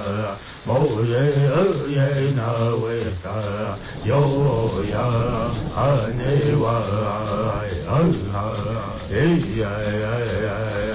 摩耶耶那维萨哟呀哈尼哇啊啊耶耶耶耶